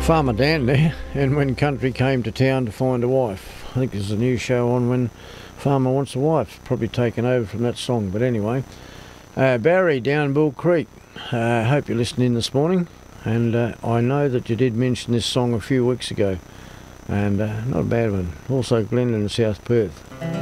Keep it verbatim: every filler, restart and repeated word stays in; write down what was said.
Farmer Dan there, and When Country Came to Town to Find a Wife. I think there's a new show on When Farmer Wants a Wife, probably taken over from that song, but anyway. Uh, Barry down Bull Creek, I uh, hope you're listening this morning, and uh, I know that you did mention this song a few weeks ago, and uh, not a bad one. Also Glenn in South Perth.